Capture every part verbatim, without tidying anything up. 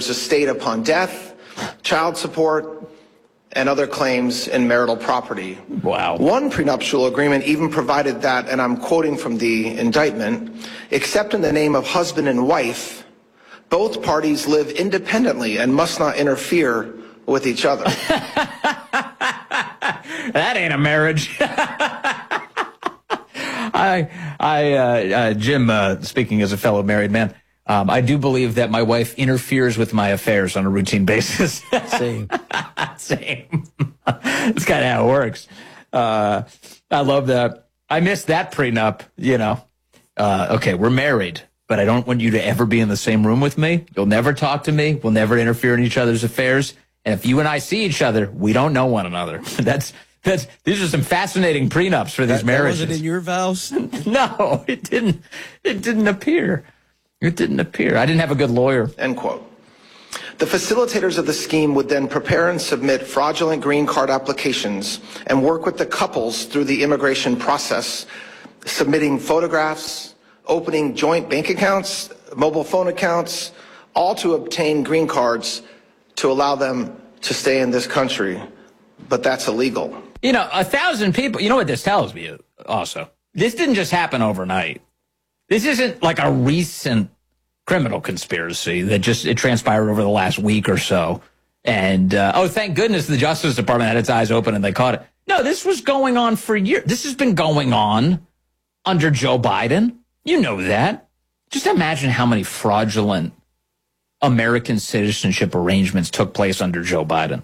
Ginsburg's estate upon death, child support, and other claims in marital property. Wow. One prenuptial agreement even provided that, and I'm quoting from the indictment, except in the name of husband and wife, both parties live independently and must not interfere with each other. That ain't a marriage. I, I, uh, uh, Jim, uh, speaking as a fellow married man, um, I do believe that my wife interferes with my affairs on a routine basis. Same. Same. That's kind of how it works. Uh, I love that. I missed that prenup, you know. Uh, okay, we're married, but I don't want you to ever be in the same room with me. You'll never talk to me. We'll never interfere in each other's affairs. And if you and I see each other, we don't know one another. That's that's. These are some fascinating prenups for these that, marriages. That wasn't in your vows? No, it didn't. It didn't appear. It didn't appear. I didn't have a good lawyer. End quote. The facilitators of the scheme would then prepare and submit fraudulent green card applications and work with the couples through the immigration process, submitting photographs, opening joint bank accounts, mobile phone accounts, all to obtain green cards to allow them to stay in this country. But that's illegal. You know, a thousand people, you know what this tells me also? This didn't just happen overnight. This isn't like a recent criminal conspiracy that just it transpired over the last week or so. And, uh, oh, thank goodness the Justice Department had its eyes open and they caught it. No, this was going on for years. This has been going on under Joe Biden. You know that. Just imagine how many fraudulent American citizenship arrangements took place under Joe Biden.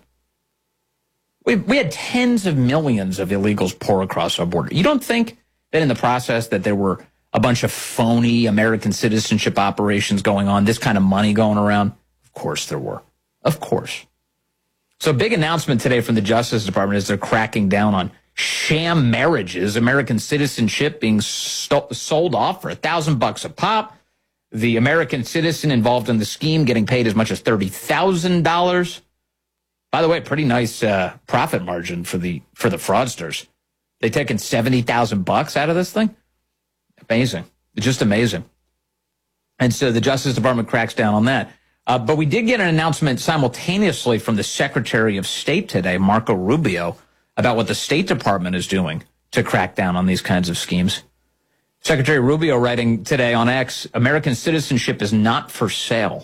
We, we had tens of millions of illegals pour across our border. You don't think that in the process that there were a bunch of phony American citizenship operations going on, this kind of money going around? Of course there were. Of course. So big announcement today from the Justice Department is they're cracking down on sham marriages, American citizenship being st- sold off for a thousand bucks a pop. The American citizen involved in the scheme getting paid as much as thirty thousand dollars. By the way, pretty nice uh, profit margin for the for the fraudsters. They taking seventy thousand bucks out of this thing. Amazing. Just amazing. And so the Justice Department cracks down on that. Uh, but we did get an announcement simultaneously from the Secretary of State today, Marco Rubio, about what the State Department is doing to crack down on these kinds of schemes. Secretary Rubio writing today on X, American citizenship is not for sale,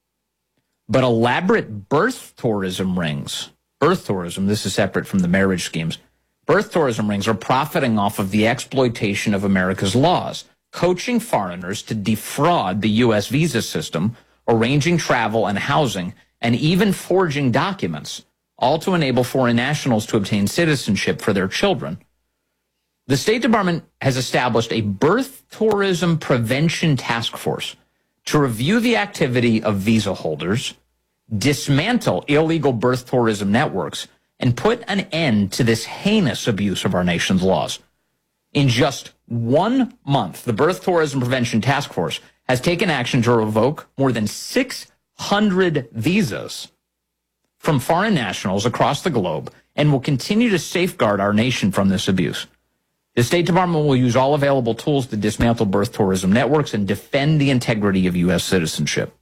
but elaborate birth tourism rings. Birth tourism, this is separate from the marriage schemes. Birth tourism rings are profiting off of the exploitation of America's laws, coaching foreigners to defraud the U S visa system, arranging travel and housing, and even forging documents, all to enable foreign nationals to obtain citizenship for their children. The State Department has established a birth tourism prevention task force to review the activity of visa holders, dismantle illegal birth tourism networks, and put an end to this heinous abuse of our nation's laws. In just one month, the Birth Tourism Prevention Task Force has taken action to revoke more than six hundred visas from foreign nationals across the globe and will continue to safeguard our nation from this abuse. The State Department will use all available tools to dismantle birth tourism networks and defend the integrity of U S citizenship.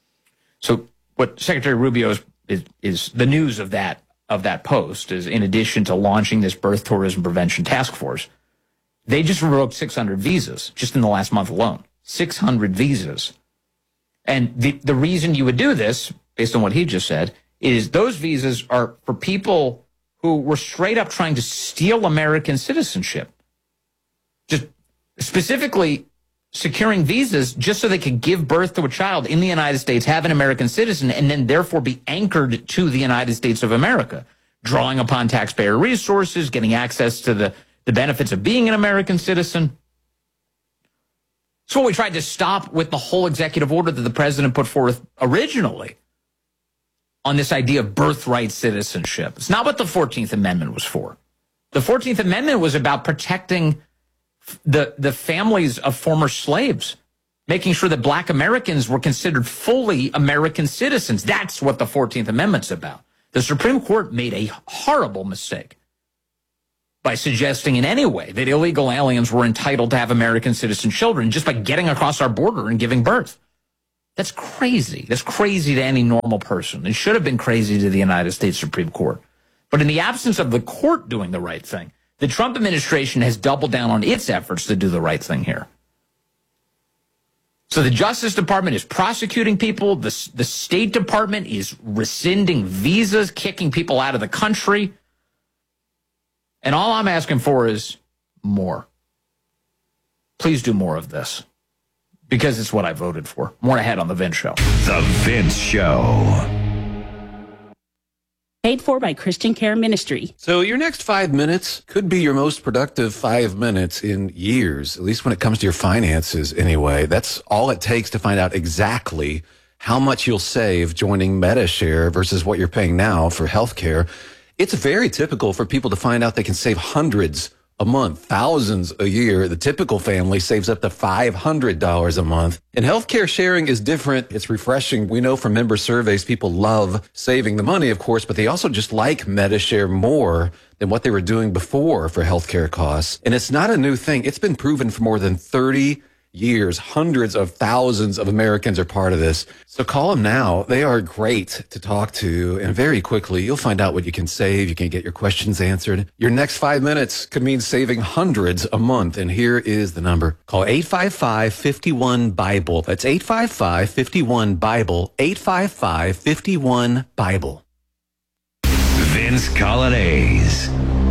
So what Secretary Rubio is, is, is the news of that of that post is, in addition to launching this Birth Tourism Prevention Task Force, they just revoked six hundred visas just in the last month alone. six hundred visas. And the, the reason you would do this, based on what he just said, is those visas are for people who were straight up trying to steal American citizenship. Just specifically securing visas just so they could give birth to a child in the United States, have an American citizen, and then therefore be anchored to the United States of America, drawing upon taxpayer resources, getting access to the, the benefits of being an American citizen. So what we tried to stop with the whole executive order that the president put forth originally on this idea of birthright citizenship. It's not what the fourteenth Amendment was for. The fourteenth Amendment was about protecting the, the families of former slaves, making sure that black Americans were considered fully American citizens. That's what the fourteenth Amendment's about. The Supreme Court made a horrible mistake by suggesting in any way that illegal aliens were entitled to have American citizen children just by getting across our border and giving birth. That's crazy. That's crazy to any normal person. It should have been crazy to the United States Supreme Court. But in the absence of the court doing the right thing, the Trump administration has doubled down on its efforts to do the right thing here. So the Justice Department is prosecuting people. The, the State Department is rescinding visas, kicking people out of the country. And all I'm asking for is more. Please do more of this. Because it's what I voted for. More ahead on The Vince Show. The Vince Show. Paid for by Christian Care Ministry. So your next five minutes could be your most productive five minutes in years, at least when it comes to your finances anyway. That's all it takes to find out exactly how much you'll save joining MediShare versus what you're paying now for healthcare. It's very typical for people to find out they can save hundreds a month, thousands a year. The typical family saves up to five hundred dollars a month. And healthcare sharing is different. It's refreshing. We know from member surveys, people love saving the money, of course, but they also just like MediShare more than what they were doing before for healthcare costs. And it's not a new thing. It's been proven for more than thirty years. Hundreds of thousands of Americans are part of this. So call them now. They are great to talk to. And very quickly, you'll find out what you can save. You can get your questions answered. Your next five minutes could mean saving hundreds a month. And here is the number. Call eight five five, five one, BIBLE. That's eight five five, five one, BIBLE. eight five five, five one, BIBLE. Vince Colonnese.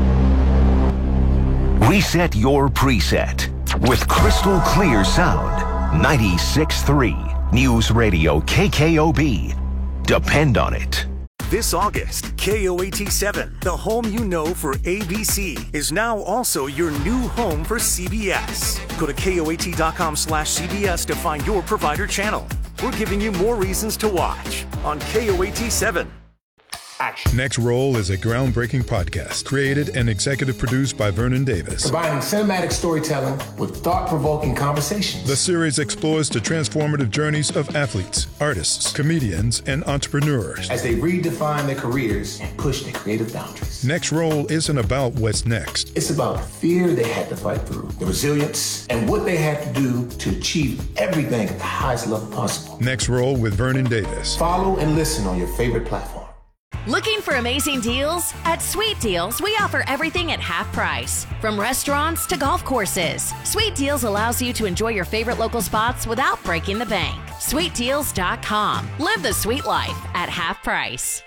Reset your preset with crystal clear sound. ninety-six point three News Radio K K O B. Depend on it. This August, K O A T seven, the home you know for A B C, is now also your new home for C B S. Go to K O A T dot com slash C B S to find your provider channel. We're giving you more reasons to watch on K O A T seven. Action. Next Roll is a groundbreaking podcast created and executive produced by Vernon Davis. Combining cinematic storytelling with thought-provoking conversations. The series explores the transformative journeys of athletes, artists, comedians, and entrepreneurs as they redefine their careers and push their creative boundaries. Next Roll isn't about what's next. It's about the fear they had to fight through, the resilience, and what they had to do to achieve everything at the highest level possible. Next Roll with Vernon Davis. Follow and listen on your favorite platform. Looking for amazing deals? At Sweet Deals, we offer everything at half price. From restaurants to golf courses, Sweet Deals allows you to enjoy your favorite local spots without breaking the bank. sweet deals dot com. Live the sweet life at half price.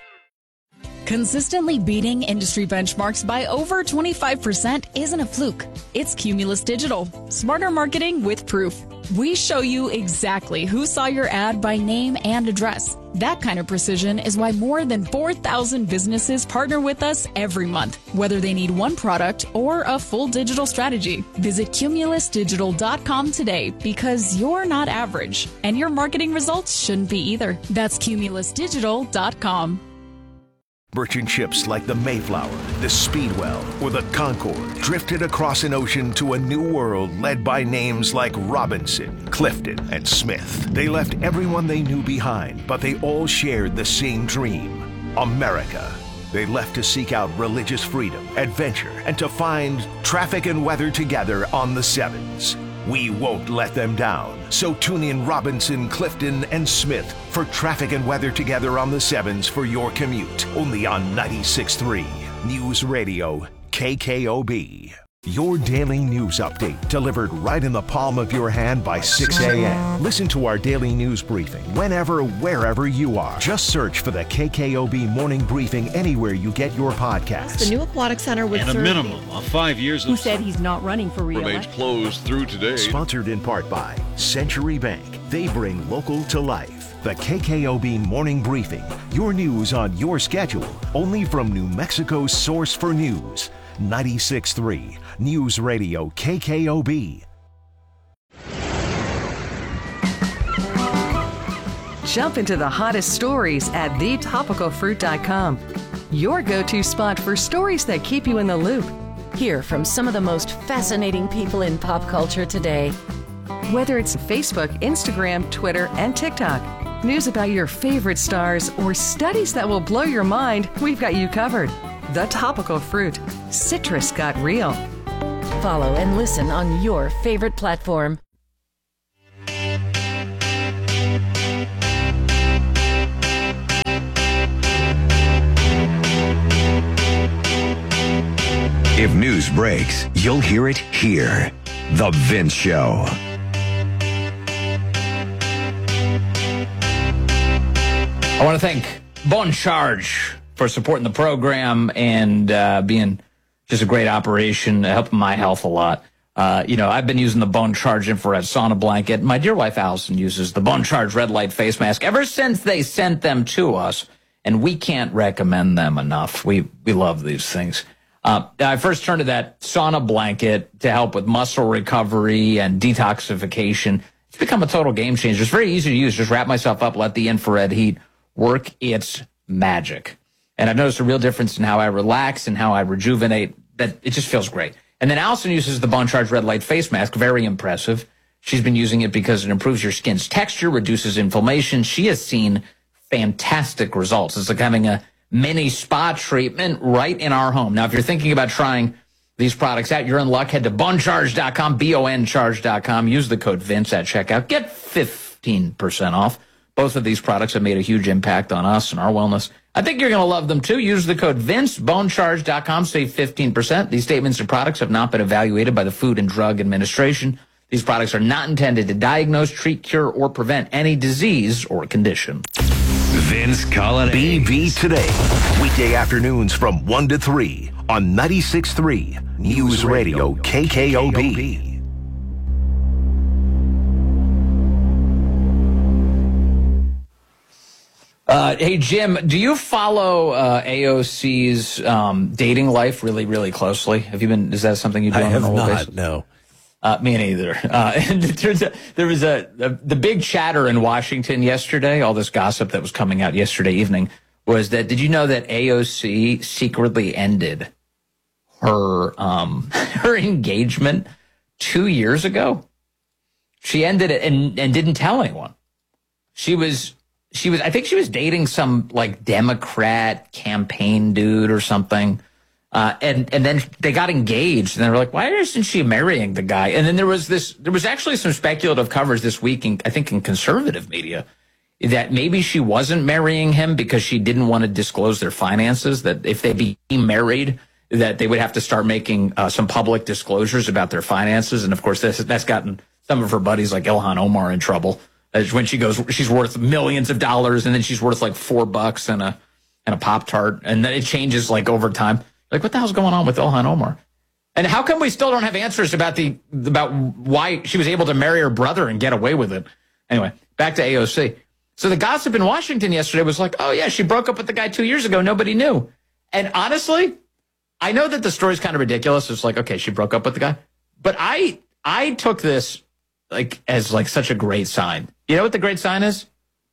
Consistently beating industry benchmarks by over twenty-five percent isn't a fluke. It's Cumulus Digital. Smarter marketing with proof. We show you exactly who saw your ad by name and address. That kind of precision is why more than four thousand businesses partner with us every month, whether they need one product or a full digital strategy. Visit Cumulus Digital dot com today because you're not average, and your marketing results shouldn't be either. That's Cumulus Digital dot com. Merchant ships like the Mayflower, the Speedwell, or the Concorde drifted across an ocean to a new world led by names like Robinson, Clifton, and Smith. They left everyone they knew behind, but they all shared the same dream, America. They left to seek out religious freedom, adventure, and to find traffic and weather together on the Sevens. We won't let them down. So tune in Robinson, Clifton, and Smith for traffic and weather together on the Sevens for your commute. Only on ninety-six point three News Radio K K O B. Your daily news update delivered right in the palm of your hand by six a.m. Listen to our daily news briefing whenever, wherever you are. Just search for the K K O B Morning Briefing anywhere you get your podcasts. The new aquatic center would and a serve minimum of five years. Who said he's not running for re-election? Remains closed through today. Sponsored in part by Century Bank. They bring local to life. The K K O B Morning Briefing. Your news on your schedule. Only from New Mexico's source for news. ninety-six point three News Radio K K O B. Jump into the hottest stories at the topical fruit dot com. Your go-to spot for stories that keep you in the loop. Hear from some of the most fascinating people in pop culture today. Whether it's Facebook, Instagram, Twitter, and TikTok, news about your favorite stars, or studies that will blow your mind, we've got you covered. The Topical Fruit. Citrus got real. Follow and listen on your favorite platform. news breaks, you'll hear it here. The Vince Show. I want to thank Bon Charge for supporting the program and uh, being just a great operation, helping my health a lot. Uh, you know, I've been using the Bon Charge infrared sauna blanket. My dear wife, Allison, uses the Bon Charge red light face mask ever since they sent them to us, and we can't recommend them enough. We we love these things. Uh, I first turned to that sauna blanket to help with muscle recovery and detoxification. It's become a total game changer. It's very easy to use. Just wrap myself up, let the infrared heat work. It's magic. And I've noticed a real difference in how I relax and how I rejuvenate. That it just feels great. And then Allison uses the Bon Charge red light face mask. Very impressive. She's been using it because it improves your skin's texture, reduces inflammation. She has seen fantastic results. It's like having a mini spa treatment right in our home. Now, if you're thinking about trying these products out, you're in luck. Head to bon charge dot com, B O N charge dot com. Use the code Vince at checkout. Get fifteen percent off. Both of these products have made a huge impact on us and our wellness. I think you're going to love them, too. Use the code Vince, bon charge dot com, save fifteen percent. These statements and products have not been evaluated by the Food and Drug Administration. These products are not intended to diagnose, treat, cure, or prevent any disease or condition. Vince Colin B B Today. Weekday afternoons from one to three on ninety-six point three News Radio K K O B. Uh, hey, Jim, do you follow uh, A O C's um, dating life really, really closely? Have you been? Is that something you do? I on have a normal not. basis? No. Uh, me neither. Uh, and it turns out there was a, a the big chatter in Washington yesterday. All this gossip that was coming out yesterday evening was that. Did you know that A O C secretly ended her um, her engagement two years ago? She ended it and, and didn't tell anyone. She was. She was, I think she was dating some like Democrat campaign dude or something. Uh, and, and then they got engaged and they were like, why isn't she marrying the guy? And then there was this, there was actually some speculative coverage this week in, I think in conservative media that maybe she wasn't marrying him because she didn't want to disclose their finances, that if they became married, that they would have to start making uh, some public disclosures about their finances. And of course, this, that's gotten some of her buddies like Ilhan Omar in trouble. When she goes, she's worth millions of dollars, and then she's worth like four bucks and a and a Pop-Tart, and then it changes like over time. Like, what the hell's going on with Ilhan Omar? And how come we still don't have answers about the about why she was able to marry her brother and get away with it? Anyway, back to A O C. So the gossip in Washington yesterday was like, oh yeah, she broke up with the guy two years ago. Nobody knew. And honestly, I know that the story's kind of ridiculous. It's like, okay, she broke up with the guy, but I I took this like as like such a great sign. You know what the great sign is?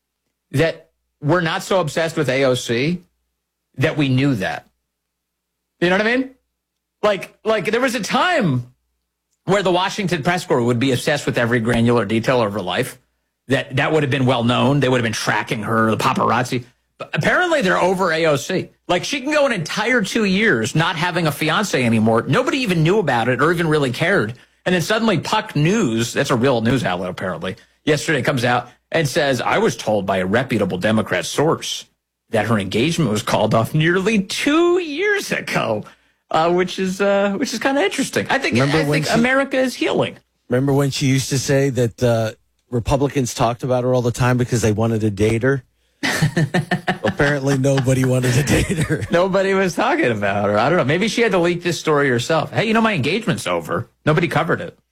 That we're not so obsessed with A O C that we knew that. You know what I mean? Like, like there was a time where the Washington press corps would be obsessed with every granular detail of her life. That that would have been well known. They would have been tracking her, the paparazzi. But apparently they're over A O C. Like, she can go an entire two years not having a fiance anymore. Nobody even knew about it or even really cared. And then suddenly Puck News, that's a real news outlet apparently, yesterday comes out and says, I was told by a reputable Democrat source that her engagement was called off nearly two years ago, uh, which is uh, which is kind of interesting. I think, I think she, America is healing. Remember when she used to say that uh, Republicans talked about her all the time because they wanted to date her? Apparently nobody wanted to date her. Nobody was talking about her. I don't know. Maybe she had to leak this story herself. Hey, you know, my engagement's over. Nobody covered it.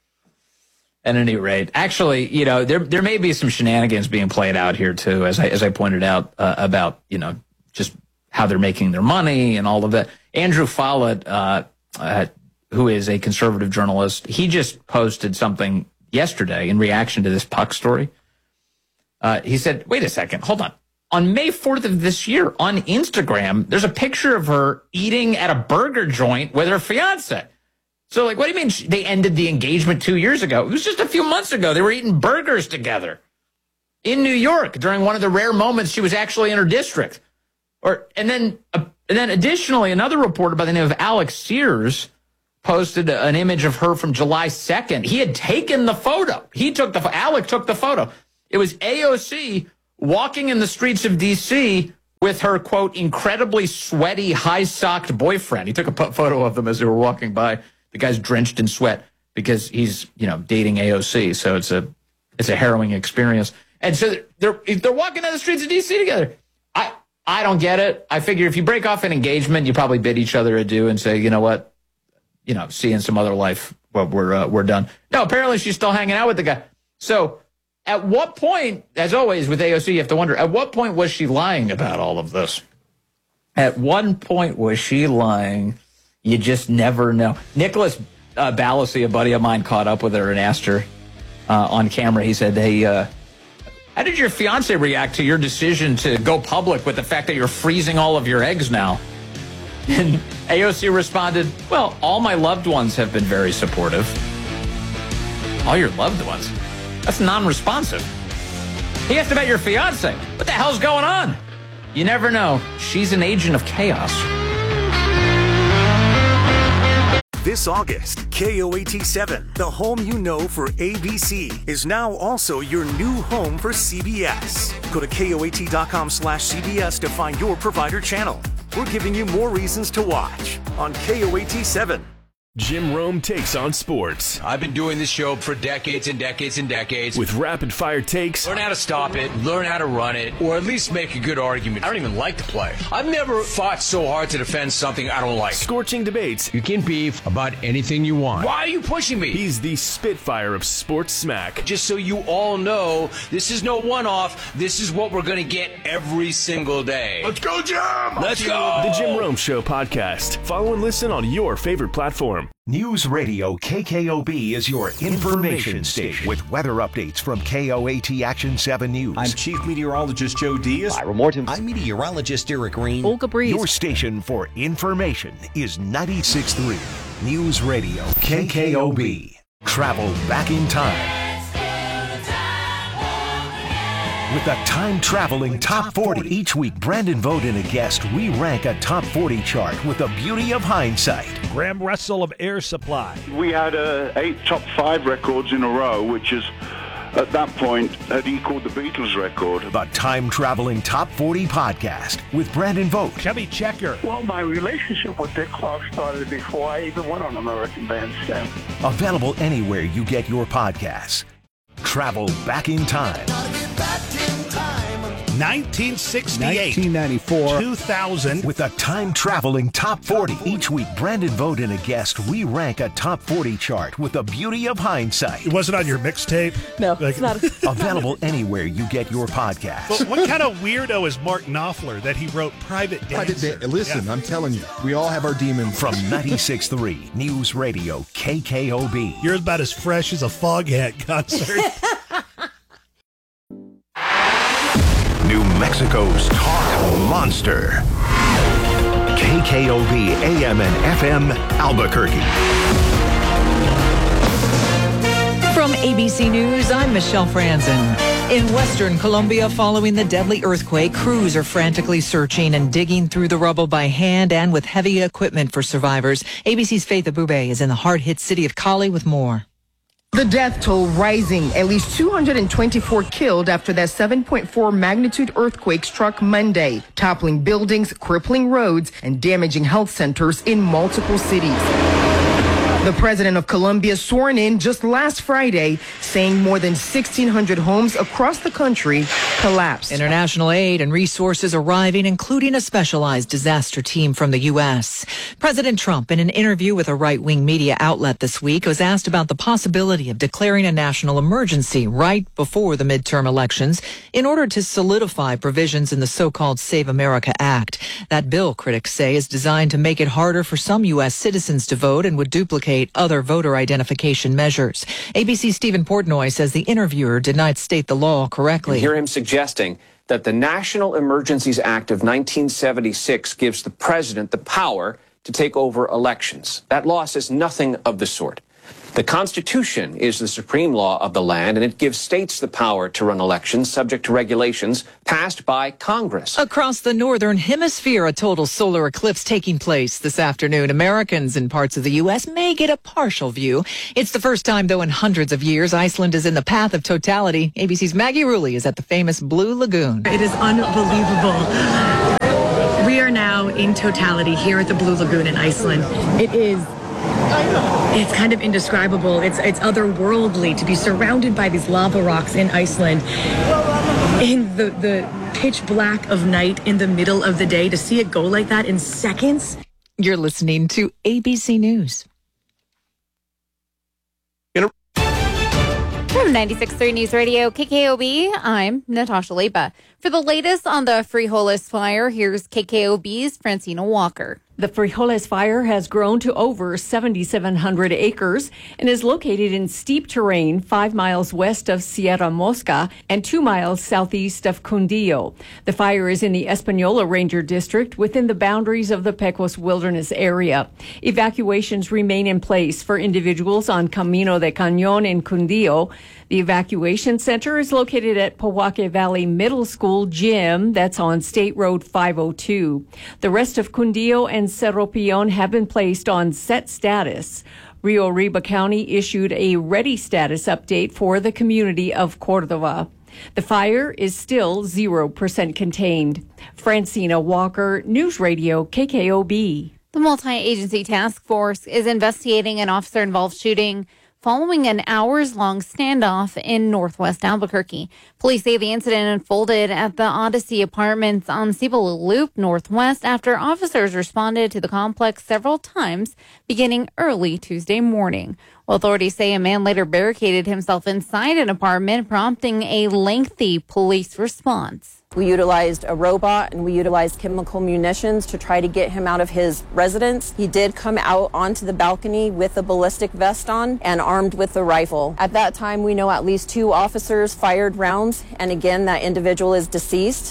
At any rate, actually, you know, there there may be some shenanigans being played out here too, as I as I pointed out uh, about, you know, just how they're making their money and all of that. Andrew Follett, uh, uh, who is a conservative journalist, he just posted something yesterday in reaction to this Puck story. Uh, he said, "Wait a second, hold on. On May fourth of this year, on Instagram, there's a picture of her eating at a burger joint with her fiance." So, like, what do you mean they ended the engagement two years ago? It was just a few months ago. They were eating burgers together in New York during one of the rare moments she was actually in her district. Or and then, uh, and then additionally, another reporter by the name of Alex Sears posted an image of her from July second. He had taken the photo. He took the Alec took the photo. It was A O C walking in the streets of D C with her, quote, incredibly sweaty, high-socked boyfriend. He took a p- photo of them as they were walking by. The guy's drenched in sweat because he's, you know, dating A O C. So it's a it's a harrowing experience. And so they're they're walking down the streets of D C together. I I don't get it. I figure if you break off an engagement, you probably bid each other adieu and say, you know what, you know, see you in some other life. Well, we're uh, we're done. No, apparently she's still hanging out with the guy. So at what point, as always with A O C, you have to wonder, at what point was she lying about all of this? At one point was she lying? You just never know. Nicholas uh, Balassi, a buddy of mine, caught up with her and asked her uh, on camera. He said, hey, uh, how did your fiance react to your decision to go public with the fact that you're freezing all of your eggs now? And A O C responded, well, all my loved ones have been very supportive. All your loved ones? That's non-responsive. He asked about your fiance. What the hell's going on? You never know. She's an agent of chaos. This August, K O A T seven, the home you know for A B C, is now also your new home for C B S. Go to K O A T dot com slash C B S to find your provider channel. We're giving you more reasons to watch on K O A T seven. Jim Rome takes on sports. I've been doing this show for decades and decades and decades. With rapid fire takes. Learn how to stop it, learn how to run it, or at least make a good argument. I don't even like to play. I've never fought so hard to defend something I don't like. Scorching debates. You can beef about anything you want. Why are you pushing me? He's the Spitfire of sports smack. Just so you all know, this is no one-off. This is what we're going to get every single day. Let's go, Jim! Let's go! The Jim Rome Show podcast. Follow and listen on your favorite platform. News Radio K K O B is your information station with weather updates from K O A T Action seven News. I'm Chief Meteorologist Joe Diaz. Ira Morton. I'm Meteorologist Eric Green. Olga Breeze. Your station for information is ninety-six point three News Radio K K O B. Travel back in time with the time-traveling Top forty. Each week, Brandon Vogt and a guest re-rank a Top forty chart with the beauty of hindsight. Graham Russell of Air Supply. We had uh, eight top five records in a row, which is, at that point, had equaled the Beatles record. The time-traveling Top forty podcast with Brandon Vogt. Chubby Checker. Well, my relationship with Dick Clark started before I even went on American Bandstand. Available anywhere you get your podcasts. Travel back in time. nineteen sixty-eight. nineteen ninety-four. two thousand. With a time-traveling Top forty. Each week, Brandon Vogt and a guest re-rank a Top forty chart with the beauty of hindsight. It wasn't on your mixtape? No, like, it's not. Available anywhere you get your podcasts. But what kind of weirdo is Mark Knopfler that he wrote Private Dancer? Private da- Listen, yeah. I'm telling you, we all have our demons. From ninety-six point three News Radio K K O B. You're about as fresh as a Foghat concert. New Mexico's talk monster. K K O B A M and F M Albuquerque. From A B C News, I'm Michelle Franzen. In western Colombia, following the deadly earthquake, crews are frantically searching and digging through the rubble by hand and with heavy equipment for survivors. A B C's Faith Abube is in the hard-hit city of Cali with more. The death toll rising, at least two hundred twenty-four killed after that seven point four magnitude earthquake struck Monday, toppling buildings, crippling roads, and damaging health centers in multiple cities. The president of Colombia sworn in just last Friday, saying more than sixteen hundred homes across the country collapsed. International aid and resources arriving, including a specialized disaster team from the U S. President Trump, in an interview with a right-wing media outlet this week, was asked about the possibility of declaring a national emergency right before the midterm elections in order to solidify provisions in the so-called Save America Act. That bill, critics say, is designed to make it harder for some U S citizens to vote and would duplicate other voter identification measures. A B C's Stephen Portnoy says the interviewer did not state the law correctly. You hear him suggesting that the National Emergencies Act of nineteen seventy-six gives the president the power to take over elections. That law says nothing of the sort. The Constitution is the supreme law of the land, and it gives states the power to run elections subject to regulations passed by Congress. Across the northern hemisphere, a total solar eclipse taking place this afternoon. Americans in parts of the U S may get a partial view. It's the first time, though, in hundreds of years, Iceland is in the path of totality. A B C's Maggie Rulli is at the famous Blue Lagoon. It is unbelievable. We are now in totality here at the Blue Lagoon in Iceland. It is It's kind of indescribable. It's it's otherworldly to be surrounded by these lava rocks in Iceland in the, the pitch black of night in the middle of the day. To see it go like that in seconds. You're listening to A B C News. From ninety-six point three News Radio K K O B, I'm Natasha Leba. For the latest on the Frijoles fire, here's K K O B's Francina Walker. The Frijoles fire has grown to over seven thousand seven hundred acres and is located in steep terrain five miles west of Sierra Mosca and two miles southeast of Cundillo. The fire is in the Española Ranger District within the boundaries of the Pecos Wilderness area. Evacuations remain in place for individuals on Camino de Cañón in Cundillo. The evacuation center is located at Pojoaque Valley Middle School Gym, that's on State Road five oh two. The rest of Cundillo and Cerro Peon have been placed on set status. Rio Arriba County issued a ready status update for the community of Cordova. The fire is still zero percent contained. Francina Walker, News Radio K K O B. The multi-agency task force is investigating an officer-involved shooting following an hours-long standoff in northwest Albuquerque. Police say the incident unfolded at the Odyssey Apartments on Cibola Loop Northwest after officers responded to the complex several times beginning early Tuesday morning. Well, authorities say a man later barricaded himself inside an apartment, prompting a lengthy police response. We utilized a robot and we utilized chemical munitions to try to get him out of his residence. He did come out onto the balcony with a ballistic vest on and armed with a rifle. At that time, we know at least two officers fired rounds, and again, that individual is deceased.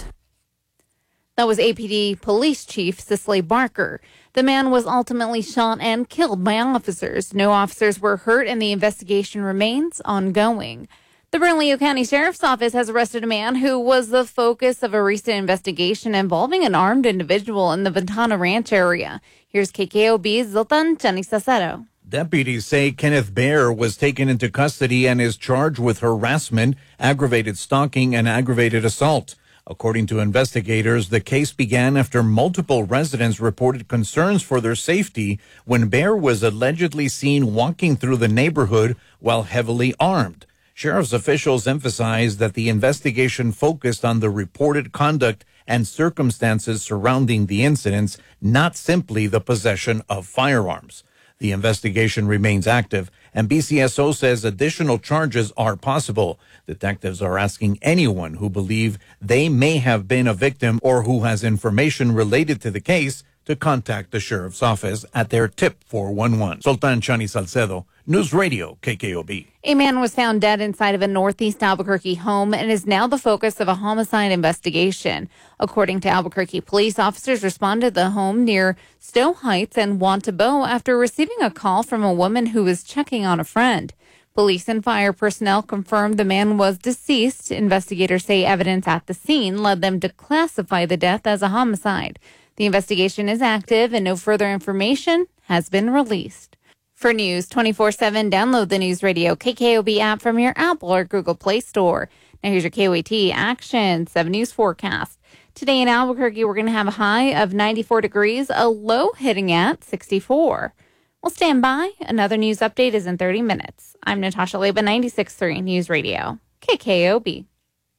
That was A P D Police Chief Cicely Barker. The man was ultimately shot and killed by officers. No officers were hurt, and the investigation remains ongoing. The Bernalillo County Sheriff's Office has arrested a man who was the focus of a recent investigation involving an armed individual in the Ventana Ranch area. Here's K K O B's Zoltan Chanisacero. Deputies say Kenneth Baer was taken into custody and is charged with harassment, aggravated stalking, and aggravated assault. According to investigators, the case began after multiple residents reported concerns for their safety when Baer was allegedly seen walking through the neighborhood while heavily armed. Sheriff's officials emphasized that the investigation focused on the reported conduct and circumstances surrounding the incidents, not simply the possession of firearms. The investigation remains active, and B C S O says additional charges are possible. Detectives are asking anyone who believe they may have been a victim or who has information related to the case to contact the sheriff's office at their tip four one one. Sultan Chani Salcedo, News Radio K K O B. A man was found dead inside of a northeast Albuquerque home and is now the focus of a homicide investigation. According to Albuquerque police, officers responded to the home near Stowe Heights and Wantabo after receiving a call from a woman who was checking on a friend. Police and fire personnel confirmed the man was deceased. Investigators say evidence at the scene led them to classify the death as a homicide. The investigation is active and no further information has been released. For News twenty-four seven, download the News Radio K K O B app from your Apple or Google Play Store. Now here's your K O A T Action seven News forecast. Today in Albuquerque, we're going to have a high of ninety-four degrees, a low hitting at sixty-four. We'll stand by. Another news update is in thirty minutes. I'm Natasha Leba, ninety-six point three News Radio K K O B.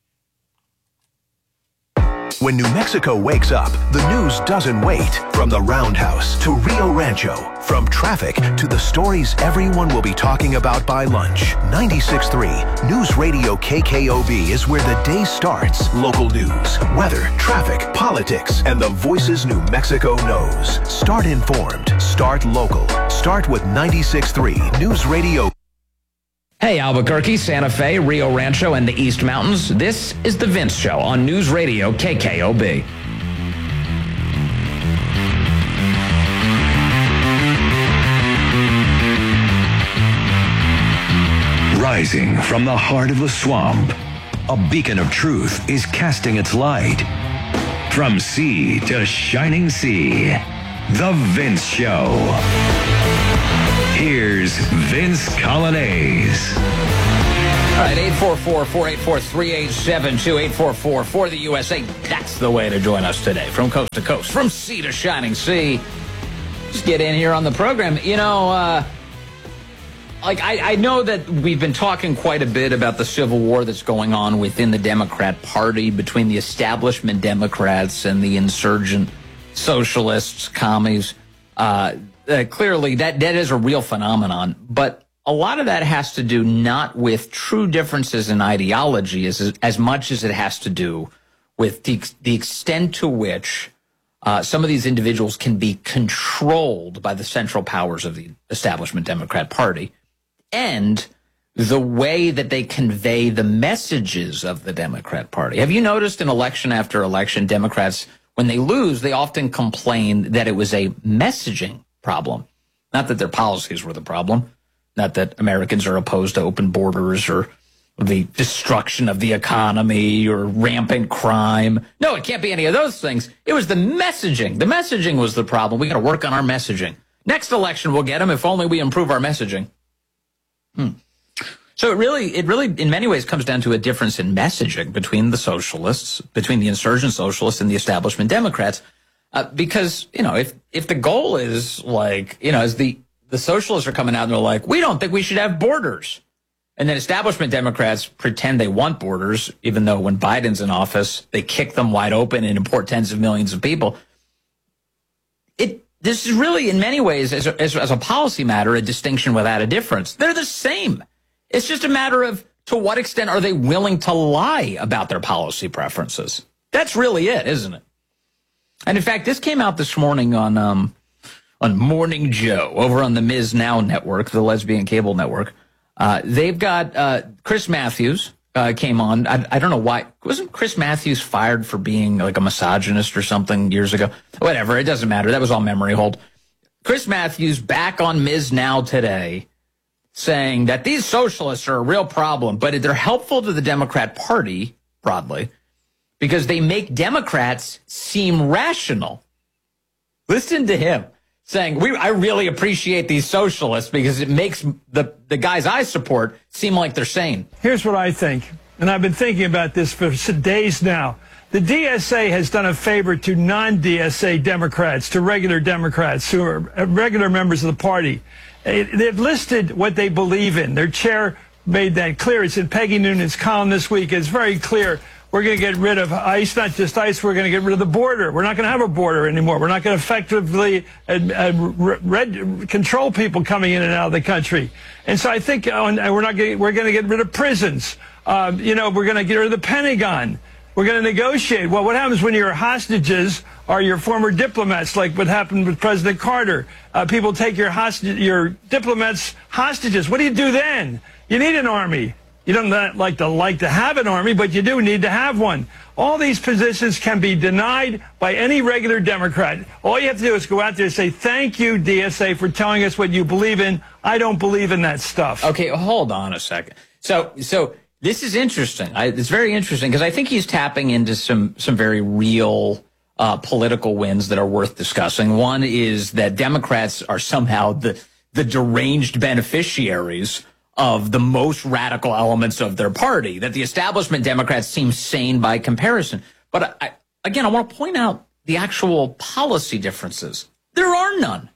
When New Mexico wakes up, the news doesn't wait. From the Roundhouse to Rio Rancho, from traffic to the stories everyone will be talking about by lunch. ninety-six point three News Radio K K O B is where the day starts. Local news, weather, traffic, politics, and the voices New Mexico knows. Start informed. Start local. Start with ninety-six point three News Radio. Hey, Albuquerque, Santa Fe, Rio Rancho, and the East Mountains. This is The Vince Show on News Radio K K O B. Rising from the heart of the swamp, a beacon of truth is casting its light. From sea to shining sea, The Vince Show. Here's Vince Colonnese. All right, eight four four, four eight four, three eight seven two, eight four four for the U S A. That's the way to join us today, from coast to coast, from sea to shining sea. Just get in here on the program. You know, uh, like I, I know that we've been talking quite a bit about the civil war that's going on within the Democrat Party between the establishment Democrats and the insurgent socialists, commies. Uh, uh, clearly, that, that is a real phenomenon, but a lot of that has to do not with true differences in ideology as, as much as it has to do with the, the extent to which uh, some of these individuals can be controlled by the central powers of the establishment Democrat Party and the way that they convey the messages of the Democrat Party. Have you noticed in election after election, Democrats, when they lose, they often complain that it was a messaging problem, not that their policies were the problem. Not that Americans are opposed to open borders or the destruction of the economy or rampant crime. No, it can't be any of those things. It was the messaging. The messaging was the problem. We got to work on our messaging. Next election, we'll get them if only we improve our messaging. Hmm. So it really, it really, in many ways, comes down to a difference in messaging between the socialists, between the insurgent socialists and the establishment Democrats. Uh, because, you know, if, if the goal is like, you know, as the, the socialists are coming out and they're like, we don't think we should have borders. And then establishment Democrats pretend they want borders, even though when Biden's in office, they kick them wide open and import tens of millions of people. It, this is really, in many ways, as a, as, as a policy matter, a distinction without a difference. They're the same. It's just a matter of to what extent are they willing to lie about their policy preferences. That's really it, isn't it? And in fact, this came out this morning on, um, on Morning Joe over on the Miz Now network, the lesbian cable network. Uh, they've got uh, Chris Matthews uh, came on. I, I don't know why. Wasn't Chris Matthews fired for being like a misogynist or something years ago? Whatever. It doesn't matter. That was all memory hold. Chris Matthews back on Miz Now today saying that these socialists are a real problem, but they're helpful to the Democrat Party broadly because they make Democrats seem rational. Listen to him. Saying, we, I really appreciate these socialists because it makes the, the guys I support seem like they're sane. Here's what I think, and I've been thinking about this for days now. The D S A has done a favor to non-D S A Democrats, to regular Democrats who are regular members of the party. They've listed what they believe in. Their chair made that clear. It's in Peggy Noonan's column this week. It's very clear. We're going to get rid of ICE, not just ICE, we're going to get rid of the border. We're not going to have a border anymore. We're not going to effectively uh, uh, red, control people coming in and out of the country. And so I think uh, we're not getting, we're going to get rid of prisons. Uh, you know, we're going to get rid of the Pentagon. We're going to negotiate. Well, what happens when your hostages are your former diplomats, like what happened with President Carter? Uh, people take your, hostage, your diplomats hostages. What do you do then? You need an army. You don't like to like to have an army, but you do need to have one. All these positions can be denied by any regular Democrat. All you have to do is go out there and say, thank you, D S A, for telling us what you believe in. I don't believe in that stuff. Okay, hold on a second. So, so this is interesting. I, it's very interesting because I think he's tapping into some, some very real uh, political wins that are worth discussing. One is that Democrats are somehow the, the deranged beneficiaries of the most radical elements of their party, that the establishment Democrats seem sane by comparison. But I, again, I want to point out the actual policy differences. There are none.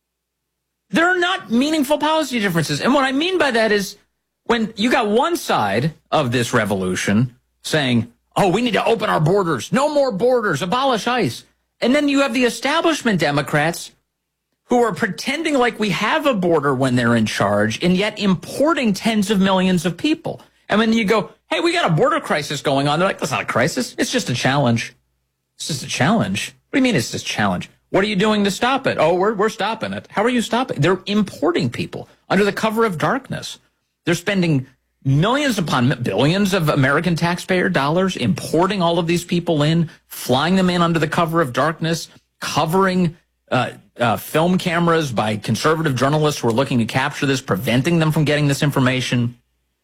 There are not meaningful policy differences. And what I mean by that is when you got one side of this revolution saying, oh, we need to open our borders, no more borders, abolish ICE. And then you have the establishment Democrats who are pretending like we have a border when they're in charge and yet importing tens of millions of people. And when you go, hey, we got a border crisis going on, they're like, that's not a crisis. It's just a challenge. It's just a challenge. What do you mean it's just a challenge? What are you doing to stop it? Oh, we're, we're stopping it. How are you stopping? They're importing people under the cover of darkness. They're spending millions upon billions of American taxpayer dollars importing all of these people in, flying them in under the cover of darkness, covering uh, uh, film cameras by conservative journalists who are looking to capture this, preventing them from getting this information.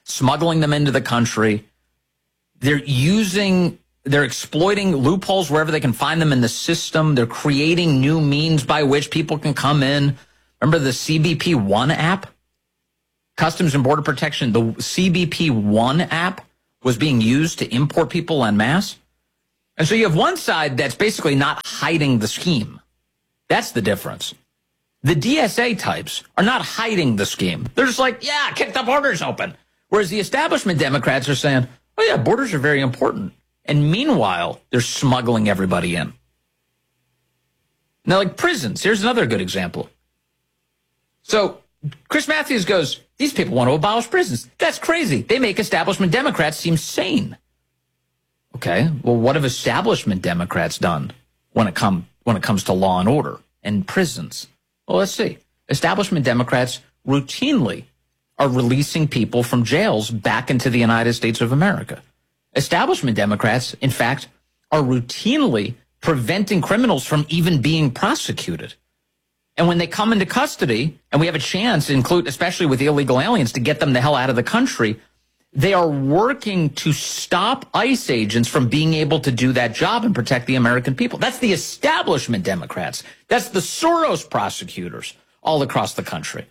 smuggling them into the country. They're using, they're exploiting loopholes wherever they can find them in the system. They're creating new means by which people can come in. Remember the C B P One app? Customs and Border Protection, the C B P One app was being used to import people en masse. And so you have one side that's basically not hiding the scheme. That's the difference. The D S A types are not hiding the scheme. They're just like, yeah, kick the borders open. Whereas the establishment Democrats are saying, oh, yeah, borders are very important. And meanwhile, they're smuggling everybody in. Now, like prisons, here's another good example. So Chris Matthews goes, these people want to abolish prisons. That's crazy. They make establishment Democrats seem sane. Okay, well, what have establishment Democrats done when it, come, when it comes to law and order and prisons? Well, let's see. Establishment Democrats routinely are releasing people from jails back into the United States of America. Establishment Democrats, in fact, are routinely preventing criminals from even being prosecuted. And when they come into custody, and we have a chance, include, especially with illegal aliens, to get them the hell out of the country, they are working to stop ICE agents from being able to do that job and protect the American people. That's the establishment Democrats. That's the Soros prosecutors all across the country.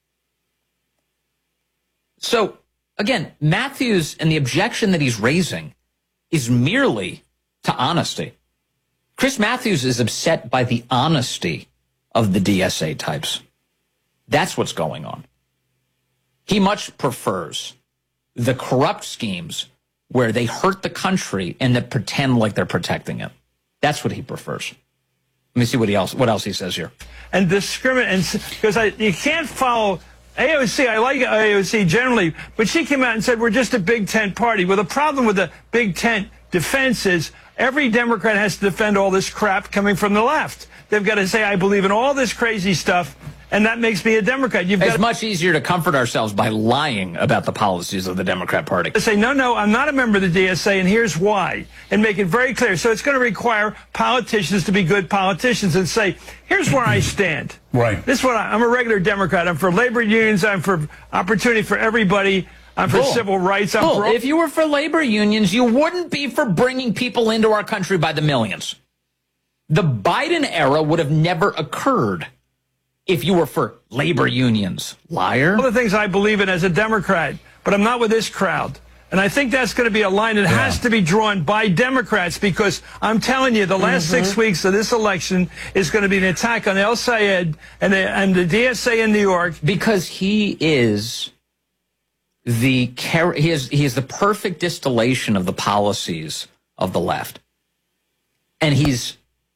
So, again, Matthews and the objection that he's raising is merely to honesty. Chris Matthews is upset by the honesty of the D S A types. That's what's going on. He much prefers the corrupt schemes where they hurt the country and that pretend like they're protecting it. That's what he prefers. Let me see what he else what else he says here. And discriminate, because I you can't follow A O C. I like A O C generally, but she came out and said we're just a big tent party. Well, the problem with the big tent defense is every Democrat has to defend all this crap coming from the left. They've got to say, I believe in all this crazy stuff, and that makes me a Democrat. You've it's got much easier to comfort ourselves by lying about the policies of the Democrat Party. To say, no, no, I'm not a member of the D S A, and here's why, and make it very clear. So it's going to require politicians to be good politicians and say, here's where I stand. Right. This is what I, I'm a regular Democrat. I'm for labor unions. I'm for opportunity for everybody. I'm for cool. civil rights. I'm cool. for If you were for labor unions, you wouldn't be for bringing people into our country by the millions. The Biden era would have never occurred if you were for labor unions. Liar. All the things I believe in as a Democrat, but I'm not with this crowd. And I think that's going to be a line that yeah. has to be drawn by Democrats, because I'm telling you, the last mm-hmm. six weeks of this election is going to be an attack on El Sayed and the, and the D S A in New York. Because he is the he is he is the perfect distillation of the policies of the left, and he's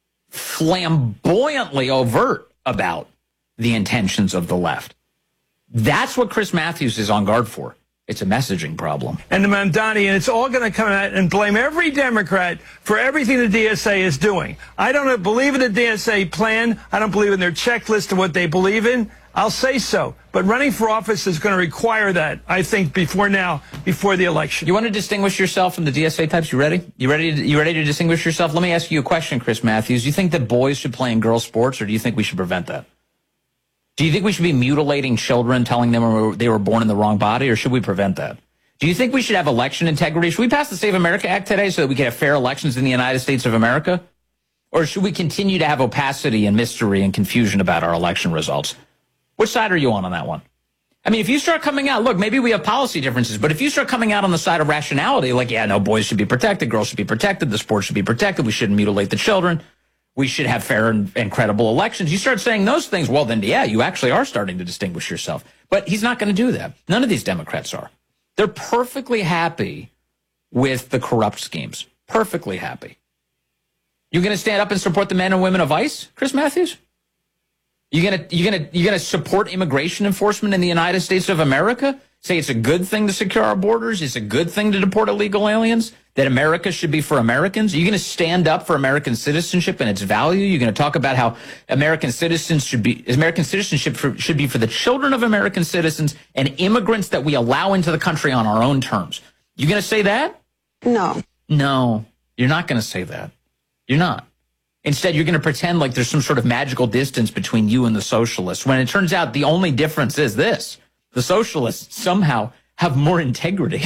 flamboyantly overt about the intentions of the left. That's what Chris Matthews is on guard for. It's a messaging problem. And the Mamdani, and it's all going to come out and blame every Democrat for everything the D S A is doing. I don't believe in the D S A plan. I don't believe in their checklist of what they believe in. I'll say so. But running for office is going to require that, I think, before now, before the election. You want to distinguish yourself from the D S A types? You ready? You ready to, you ready to distinguish yourself? Let me ask you a question, Chris Matthews. Do you think that boys should play in girls' sports, or do you think we should prevent that? Do you think we should be mutilating children, telling them they were born in the wrong body, or should we prevent that? Do you think we should have election integrity? Should we pass the Save America Act today so that we can have fair elections in the United States of America? Or should we continue to have opacity and mystery and confusion about our election results? Which side are you on on that one? I mean, if you start coming out, look, maybe we have policy differences, but if you start coming out on the side of rationality, like, yeah, no, boys should be protected, girls should be protected, the sports should be protected, we shouldn't mutilate the children, we should have fair and, and credible elections. You start saying those things, well, then, yeah, you actually are starting to distinguish yourself. But he's not going to do that. None of these Democrats are. They're perfectly happy with the corrupt schemes. Perfectly happy. You're going to stand up and support the men and women of ICE, Chris Matthews? You're going to, you're going to, you're going to support immigration enforcement in the United States of America? Say it's a good thing to secure our borders? It's a good thing to deport illegal aliens? That America should be for Americans? Are you going to stand up for American citizenship and its value? You're going to talk about how American citizens should be, American citizenship for, should be for the children of American citizens and immigrants that we allow into the country on our own terms. You going to say that? No. No, you're not going to say that. You're not. Instead, you're going to pretend like there's some sort of magical distance between you and the socialists, when it turns out the only difference is this. The socialists somehow have more integrity.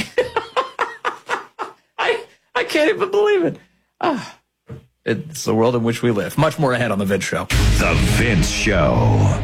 I I can't even believe it. Ah, it's the world in which we live. Much more ahead on The Vince Show. The Vince Show.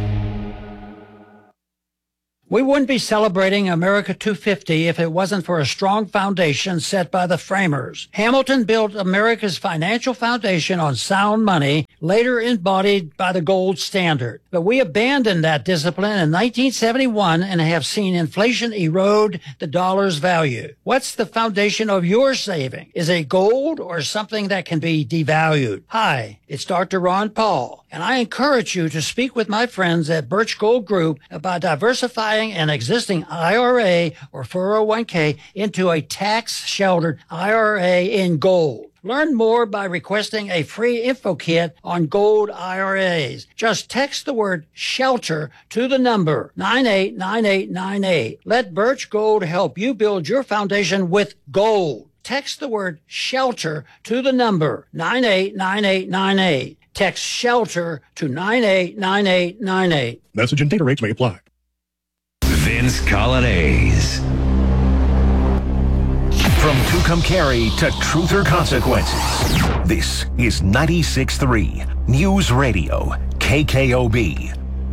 We wouldn't be celebrating America two fifty if it wasn't for a strong foundation set by the framers. Hamilton built America's financial foundation on sound money, later embodied by the gold standard. But we abandoned that discipline in nineteen seventy-one and have seen inflation erode the dollar's value. What's the foundation of your saving? Is it gold or something that can be devalued? Hi, it's Doctor Ron Paul, and I encourage you to speak with my friends at Birch Gold Group about diversifying an existing I R A or four oh one k into a tax-sheltered I R A in gold. Learn more by requesting a free info kit on gold I R As. Just text the word SHELTER to the number nine eight nine eight nine eight. Let Birch Gold help you build your foundation with gold. Text the word SHELTER to the number nine eight nine eight nine eight. Text SHELTER to nine eight nine eight nine eight. Message and data rates may apply. Vince Colonnese. From Tucumcari to Truth or Consequences, this is ninety-six point three News Radio, K K O B.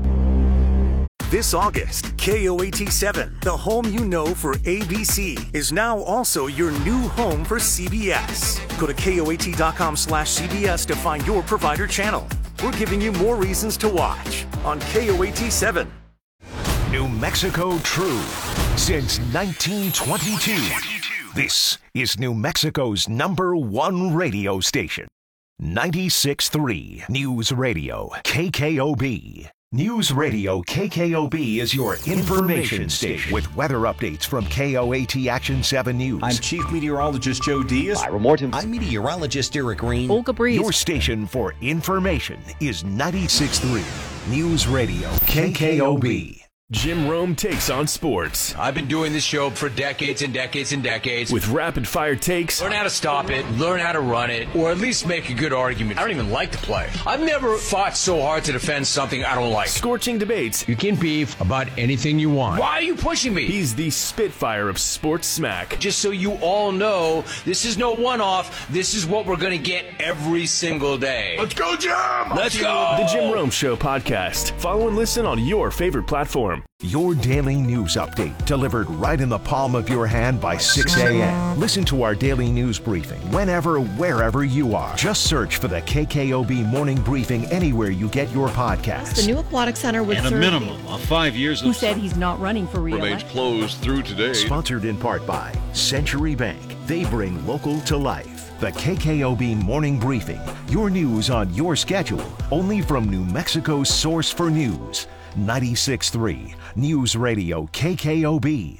This August, K O A T seven, the home you know for A B C, is now also your new home for C B S. Go to K O A T dot com slash C B S to find your provider channel. We're giving you more reasons to watch on K O A T seven. New Mexico True since nineteen twenty-two. This is New Mexico's number one radio station. ninety-six point three News Radio, K K O B. News Radio K K O B is your information station with weather updates from K O A T Action seven News. I'm Chief Meteorologist Joe Diaz. Ira Morton. I'm Meteorologist Eric Green. Olga Breeze. Your station for information is ninety-six point three News Radio K K O B. Jim Rome takes on sports. I've been doing this show for decades and decades and decades. With rapid fire takes. Learn how to stop it, learn how to run it, or at least make a good argument. I don't even like to play. I've never fought so hard to defend something I don't like. Scorching debates. You can beef about anything you want. Why are you pushing me? He's the Spitfire of sports smack. Just so you all know, this is no one-off. This is what we're going to get every single day. Let's go, Jim! Let's go! The Jim Rome Show podcast. Follow and listen on your favorite platform. Your daily news update delivered right in the palm of your hand by six a.m. Listen to our daily news briefing whenever, wherever you are. Just search for the K K O B Morning Briefing anywhere you get your podcasts. The new aquatic center would and a serve minimum of five years who of said he's not running for remains re-election. closed through today. Sponsored in part by Century Bank. They bring local to life. The K K O B Morning Briefing. Your news on your schedule. Only from New Mexico's source for news. ninety-six point three News Radio K K O B.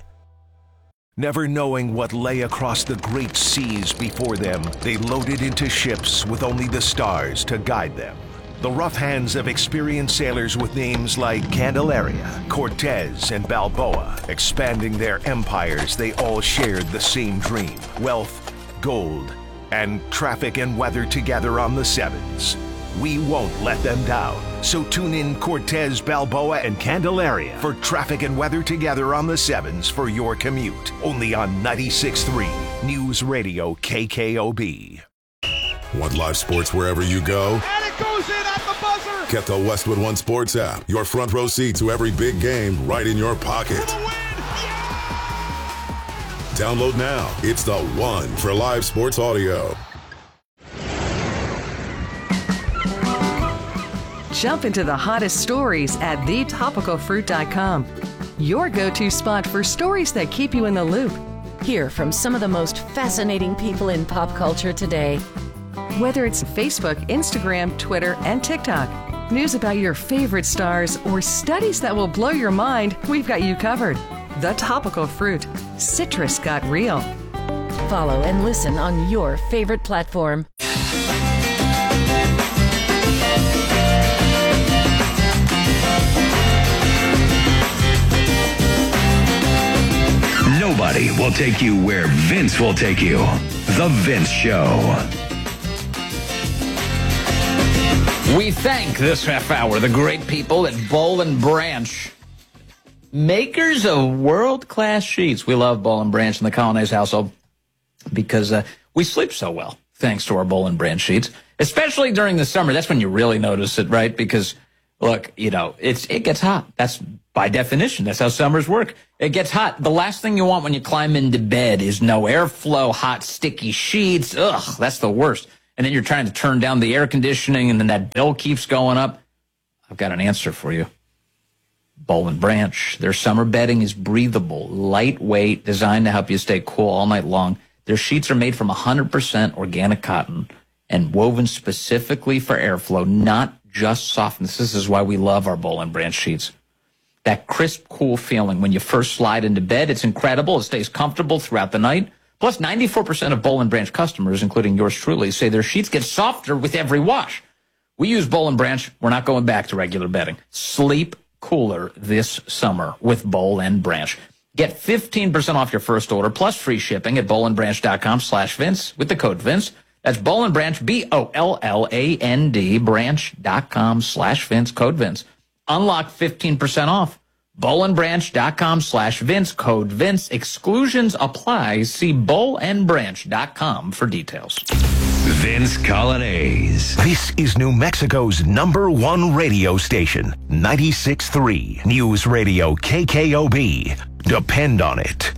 Never knowing what lay across the great seas before them, they loaded into ships with only the stars to guide them. The rough hands of experienced sailors with names like Candelaria, Cortez, and Balboa, expanding their empires, they all shared the same dream: wealth, gold, and traffic and weather together on the sevens. We won't let them down. So tune in Cortez, Balboa, and Candelaria for traffic and weather together on the sevens for your commute. Only on ninety-six point three News Radio K K O B. Want live sports wherever you go? And it goes in at the buzzer! Get the Westwood One Sports app. Your front row seat to every big game right in your pocket. Download now. It's the one for live sports audio. Jump into the hottest stories at the topical fruit dot com. Your go-to spot for stories that keep you in the loop. Hear from some of the most fascinating people in pop culture today. Whether it's Facebook, Instagram, Twitter, and TikTok, news about your favorite stars, or studies that will blow your mind, we've got you covered. The Topical Fruit. Citrus got real. Follow and listen on your favorite platform. Nobody will take you where Vince will take you. The Vince Show. We thank this half hour the great people at Boll and Branch. makers of world-class sheets. We love Boll and Branch in the Colonnese household because uh, we sleep so well thanks to our Boll and Branch sheets, especially during the summer. That's when you really notice it, right? Because, look, you know, it's it gets hot. That's by definition. That's how summers work. It gets hot. The last thing you want when you climb into bed is no airflow, hot, sticky sheets. Ugh, that's the worst. And then you're trying to turn down the air conditioning, and then that bill keeps going up. I've got an answer for you. Boll and Branch. Their summer bedding is breathable, lightweight, designed to help you stay cool all night long. Their sheets are made from one hundred percent organic cotton and woven specifically for airflow, not just softness. This is why we love our Boll and Branch sheets. That crisp, cool feeling when you first slide into bed, it's incredible. It stays comfortable throughout the night. Plus, ninety-four percent of Boll and Branch customers, including yours truly, say their sheets get softer with every wash. We use Boll and Branch. We're not going back to regular bedding. Sleep cooler this summer with Boll and Branch. Get fifteen percent off your first order plus free shipping at bollandbranch.com slash Vince with the code Vince. That's Boll and Branch, B O L L A N D, branch.com slash Vince, code Vince. Unlock fifteen percent off. bollandbranch.com slash Vince, code Vince. Exclusions apply. See bollandbranch dot com for details. Vince Colonnese. This is New Mexico's number one radio station, ninety-six point three News Radio K K O B. Depend on it.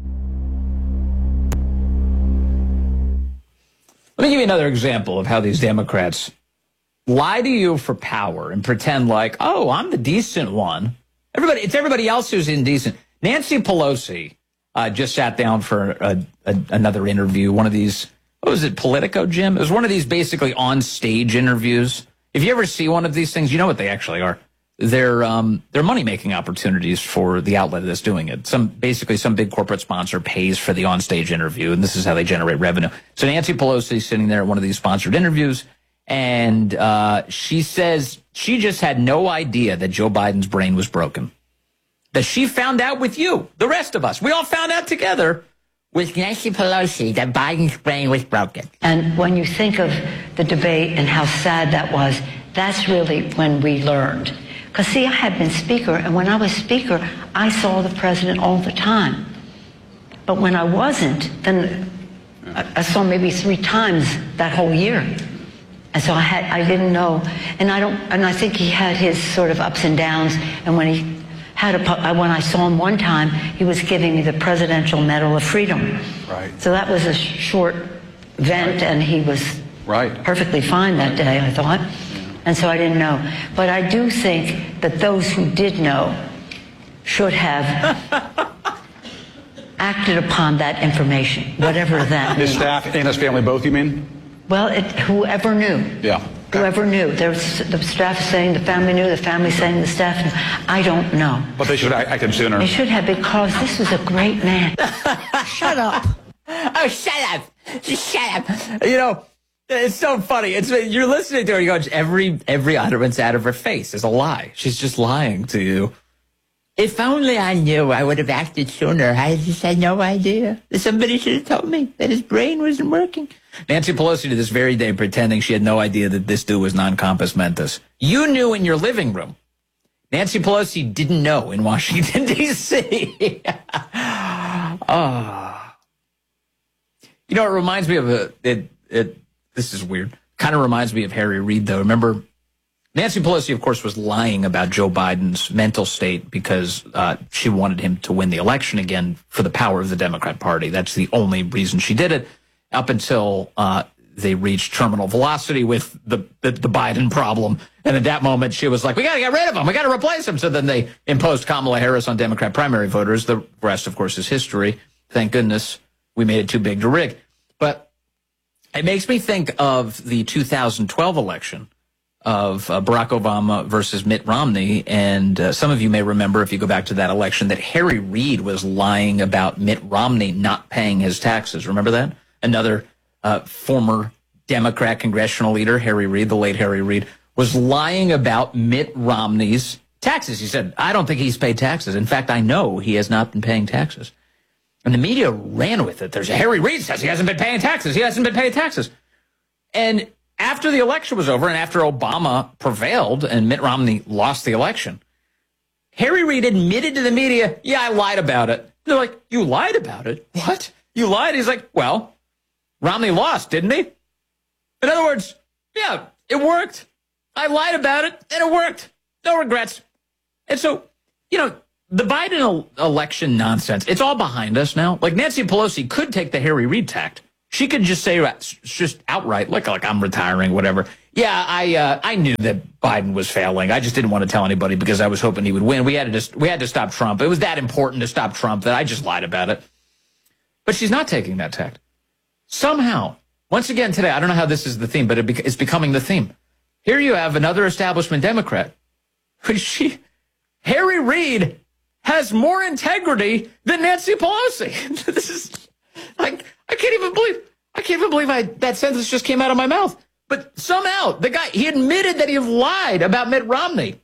Let me give you another example of how these Democrats lie to you for power and pretend like, oh, I'm the decent one. Everybody, it's everybody else who's indecent. Nancy Pelosi uh, just sat down for a, a, another interview, one of these, what was it, Politico, Jim? It was one of these basically on-stage interviews. If you ever see one of these things, you know what they actually are. They're um, they're money-making opportunities for the outlet that's doing it. Some basically some big corporate sponsor pays for the on-stage interview, and this is how they generate revenue. So Nancy Pelosi is sitting there at one of these sponsored interviews, and uh, she says she just had no idea that Joe Biden's brain was broken. That she found out with you, the rest of us. We all found out together with Nancy Pelosi that Biden's brain was broken. And when you think of the debate and how sad that was, that's really when we learned. Because, see, I had been speaker, and when I was speaker, I saw the president all the time. But when I wasn't, then I saw maybe three times that whole year. And so I had, I didn't know, and I don't, and I think he had his sort of ups and downs. And when he had a, when I saw him one time, he was giving me the Presidential Medal of Freedom. Right. So that was a short vent, right. And he was right. perfectly fine that day, I thought. And so I didn't know. But I do think that those who did know should have acted upon that information, whatever that His means. staff and his family both, you mean? Well, it, whoever knew. Yeah. Whoever knew. There's the staff saying the family knew, the family saying the staff knew. I don't know. But they should have acted sooner. They should have, because this was a great man. Shut up. Oh, shut up. Just shut up. You know, it's so funny. It's you're listening to her. You go, every every utterance out of her face is a lie. She's just lying to you. If only I knew, I would have acted sooner. I just had no idea. Somebody should have told me that his brain wasn't working. Nancy Pelosi to this very day pretending she had no idea that this dude was non-compos mentis. You knew in your living room. Nancy Pelosi didn't know in Washington, D C Oh. You know, it reminds me of a, it, it, this is weird. Kind of reminds me of Harry Reid, though. Remember, Nancy Pelosi, of course, was lying about Joe Biden's mental state because uh, she wanted him to win the election again for the power of the Democrat Party. That's the only reason she did it, up until uh, they reached terminal velocity with the, the, the Biden problem. And at that moment, she was like, we got to get rid of him. We got to replace him. So then they imposed Kamala Harris on Democrat primary voters. The rest, of course, is history. Thank goodness we made it too big to rig. But it makes me think of the two thousand twelve election of uh, Barack Obama versus Mitt Romney. And uh, some of you may remember, if you go back to that election, that Harry Reid was lying about Mitt Romney not paying his taxes. Remember that? Another uh, former Democrat congressional leader, Harry Reid, the late Harry Reid, was lying about Mitt Romney's taxes. He said, I don't think he's paid taxes. In fact, I know he has not been paying taxes. And the media ran with it. There's a Harry Reid says he hasn't been paying taxes. He hasn't been paying taxes. And after the election was over and after Obama prevailed and Mitt Romney lost the election, Harry Reid admitted to the media, yeah, I lied about it. They're like, you lied about it? What? You lied? He's like, well, Romney lost, didn't he? In other words, yeah, it worked. I lied about it, and it worked. No regrets. And so, you know, the Biden election nonsense, it's all behind us now. Like, Nancy Pelosi could take the Harry Reid tact. She could just say, just outright, like, like I'm retiring, whatever. Yeah, I uh, I knew that Biden was failing. I just didn't want to tell anybody because I was hoping he would win. We had to just we had to stop Trump. It was that important to stop Trump that I just lied about it. But she's not taking that tact. Somehow, once again today, I don't know how this is the theme, but it be- it's becoming the theme. Here you have another establishment Democrat. She, Harry Reid has more integrity than Nancy Pelosi. This is like, I can't even believe, I can't even believe I, that sentence just came out of my mouth. But somehow, the guy, he admitted that he lied about Mitt Romney.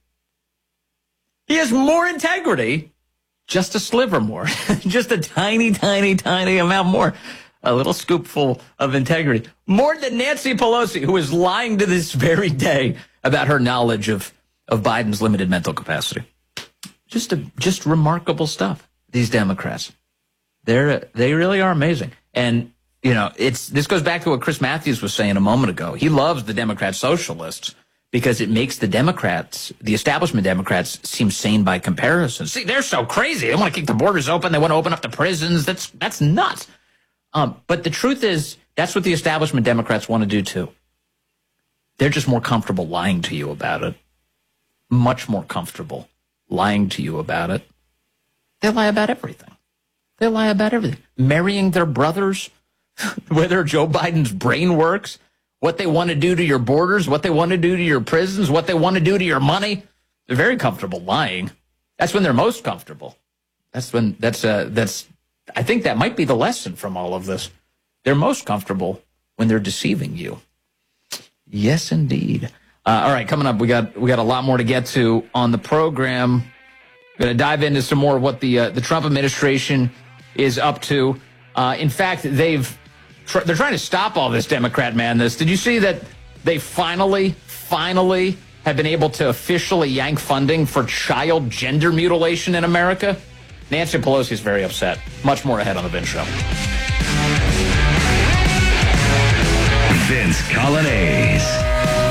He has more integrity, just a sliver more, just a tiny, tiny, tiny amount more, a little scoopful of integrity, more than Nancy Pelosi, who is lying to this very day about her knowledge of, of Biden's limited mental capacity. Just a, just remarkable stuff, these Democrats. They're, they really are amazing. And, you know, it's, this goes back to what Chris Matthews was saying a moment ago. He loves the Democrat socialists because it makes the Democrats, the establishment Democrats, seem sane by comparison. See, they're so crazy. They want to keep the borders open. They want to open up the prisons. That's, that's nuts. Um, but the truth is, that's what the establishment Democrats want to do too. They're just more comfortable lying to you about it. Much more comfortable lying to you about it. They lie about everything. They lie about everything. Marrying their brothers, whether Joe Biden's brain works, what they want to do to your borders, what they want to do to your prisons, what they want to do to your money. They're very comfortable lying. That's when they're most comfortable. That's when, that's, uh, that's, I think that might be the lesson from all of this. They're most comfortable when they're deceiving you. Yes, indeed. Uh, all right, coming up, we got we got a lot more to get to on the program. We're going to dive into some more of what the uh, the Trump administration is up to. Uh, in fact, they've tr- they're trying to stop all this Democrat madness. Did you see that they finally, finally have been able to officially yank funding for child gender mutilation in America? Nancy Pelosi is very upset. Much more ahead on the Vince Show. Vince Coglianese.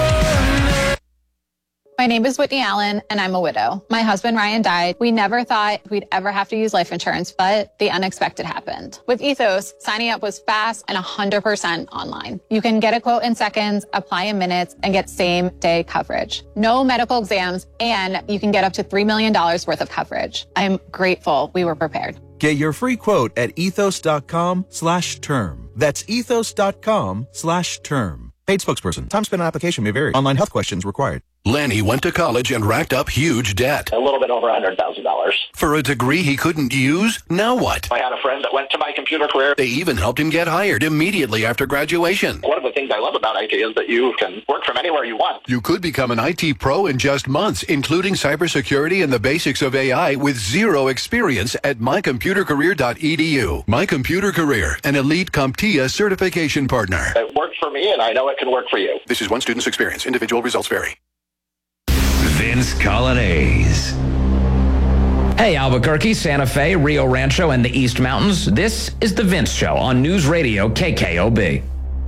My name is Whitney Allen, and I'm a widow. My husband, Ryan, died. We never thought we'd ever have to use life insurance, but the unexpected happened. With Ethos, signing up was fast and one hundred percent online. You can get a quote in seconds, apply in minutes, and get same-day coverage. No medical exams, and you can get up to three million dollars worth of coverage. I'm grateful we were prepared. Get your free quote at ethos.com slash term. That's ethos.com slash term. Paid spokesperson. Time spent on application may vary. Online health questions required. Lanny went to college and racked up huge debt. A little bit over one hundred thousand dollars. For a degree he couldn't use? Now what? I had a friend that went to my computer career. They even helped him get hired immediately after graduation. One of the things I love about I T is that you can work from anywhere you want. You could become an I T pro in just months, including cybersecurity and the basics of A I with zero experience at my computer career dot e d u. My Computer Career, an elite CompTIA certification partner. It worked for me, and I know it can work for you. This is one student's experience. Individual results vary. Vince Coglianese. Hey, Albuquerque, Santa Fe, Rio Rancho, and the East Mountains. This is The Vince Show on News Radio K K O B.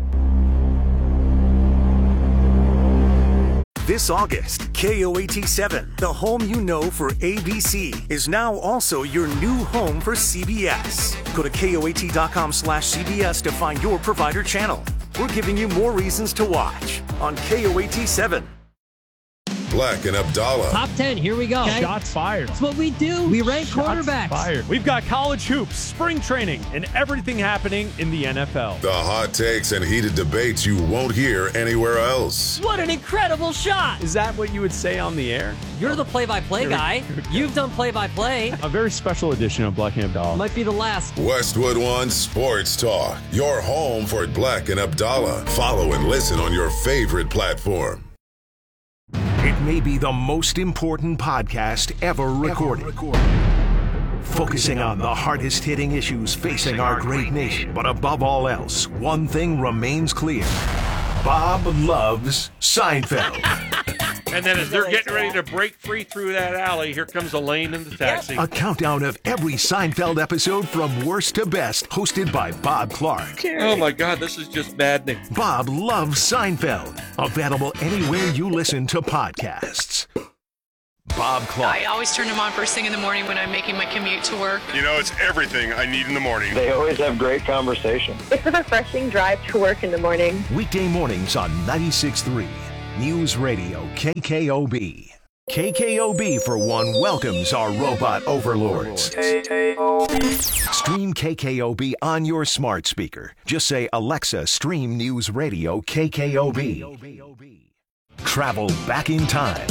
This August, K O A T seven, the home you know for A B C, is now also your new home for C B S. Go to K O A T dot com slash C B S to find your provider channel. We're giving you more reasons to watch on K O A T seven. Black and Abdallah. Top ten, here we go. Okay. Shots fired. That's what we do. We rank Shots quarterbacks. Fired. We've got college hoops, spring training, and everything happening in the N F L. The hot takes and heated debates you won't hear anywhere else. What an incredible shot. Is that what you would say on the air? You're the play-by-play guy. You've done play-by-play. A very special edition of Black and Abdallah. Might be the last. Westwood One Sports Talk. Your home for Black and Abdallah. Follow and listen on your favorite platform. It may be the most important podcast ever recorded. Ever recorded. Focusing on the hardest hitting issues facing our great nation. But above all else, one thing remains clear. Bob loves Seinfeld. And then as they're getting ready to break free through that alley, here comes Elaine in the taxi. A countdown of every Seinfeld episode from worst to best, hosted by Bob Clark. Oh my God, this is just maddening. Bob loves Seinfeld. Available anywhere you listen to podcasts. Bob Clark. I always turn them on first thing in the morning when I'm making my commute to work. You know, it's everything I need in the morning. They always have great conversation. It's a refreshing drive to work in the morning. Weekday mornings on ninety-six point three News Radio K K O B. K K O B, for one, welcomes our robot overlords. Stream K K O B on your smart speaker. Just say, Alexa, stream News Radio K K O B. Travel back in time.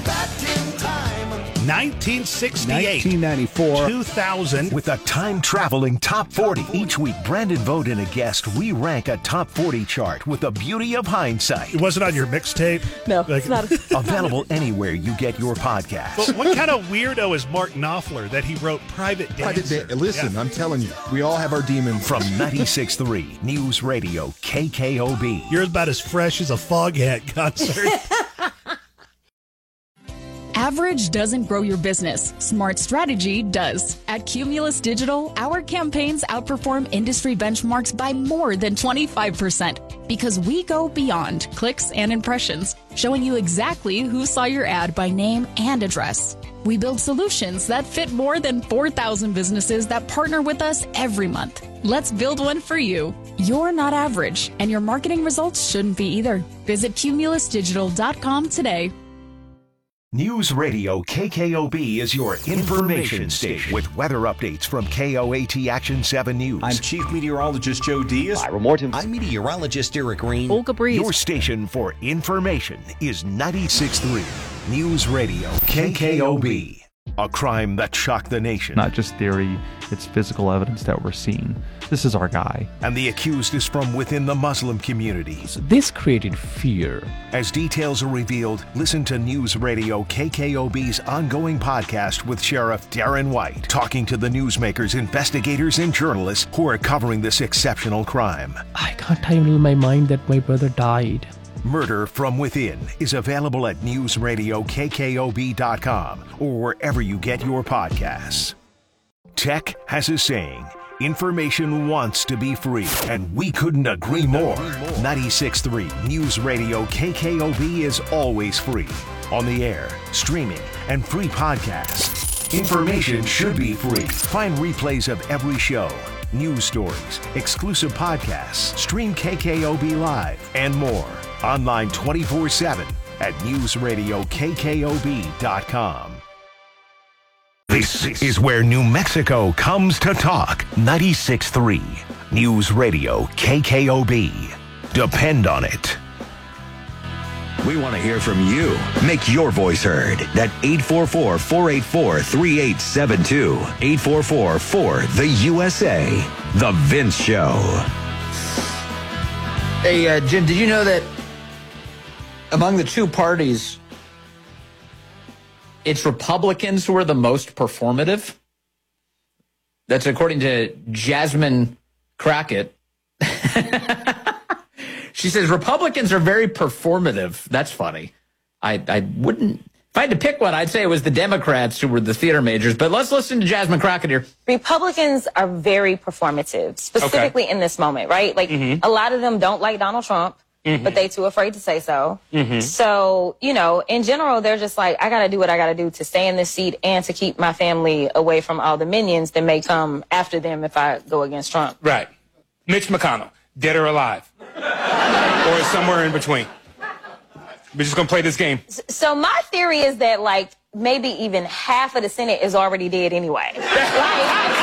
nineteen sixty-eight, nineteen ninety-four, two thousand, with a time-traveling top forty. Each week, Brandon Vogt and a guest re-rank a top forty chart with the beauty of hindsight. It wasn't on your mixtape? No, like, it's not. Available anywhere you get your podcast. But what kind of weirdo is Mark Knopfler that he wrote Private Dancer? Da- listen, yeah. I'm telling you, we all have our demons. From ninety-six point three News Radio K K O B. You're about as fresh as a Foghat concert. Average doesn't grow your business. Smart strategy does. At Cumulus Digital, our campaigns outperform industry benchmarks by more than twenty-five percent because we go beyond clicks and impressions, showing you exactly who saw your ad by name and address. We build solutions that fit more than four thousand businesses that partner with us every month. Let's build one for you. You're not average, and your marketing results shouldn't be either. Visit cumulus digital dot com today. News Radio K K O B is your information station with weather updates from K O A T Action seven News. I'm Chief Meteorologist Joe Diaz. Ira Morton. I'm Meteorologist Eric Green. Olga Breeze. Your station for information is ninety-six point three News Radio K K O B. A crime that shocked the nation. Not just theory, it's physical evidence that we're seeing. This is our guy. And the accused is from within the Muslim community. So this created fear. As details are revealed, listen to News Radio K K O B's ongoing podcast with Sheriff Darren White, talking to the newsmakers, investigators, and journalists who are covering this exceptional crime. I can't handle my mind that my brother died. Murder from Within is available at news radio K K O B dot com or wherever you get your podcasts. Tech has a saying, information wants to be free, and we couldn't agree more. ninety-six point three News Radio K K O B is always free. On the air, streaming, and free podcasts. Information should be free. Find replays of every show, news stories, exclusive podcasts, stream K K O B Live, and more. Online twenty-four seven at news radio K K O B dot com. This is where New Mexico comes to talk. ninety-six point three News Radio K K O B. Depend on it. We want to hear from you. Make your voice heard. At eight four four, four eight four, three eight seven two. eight four four, four, the U S A. The Vince Show. Hey, uh, Jim, did you know that among the two parties, it's Republicans who are the most performative? That's according to Jasmine Crockett. She says Republicans are very performative. That's funny. I, I wouldn't, if I had to pick one, I'd say it was the Democrats who were the theater majors. But let's listen to Jasmine Crockett here. Republicans are very performative, specifically okay. in this moment, right? Like mm-hmm. a lot of them don't like Donald Trump. Mm-hmm. But they too afraid to say so. Mm-hmm. So, you know, in general, they're just like, I got to do what I got to do to stay in this seat and to keep my family away from all the minions that may come after them if I go against Trump. Right. Mitch McConnell, dead or alive. Or somewhere in between. We're just going to play this game. So my theory is that, like, maybe even half of the Senate is already dead anyway. like,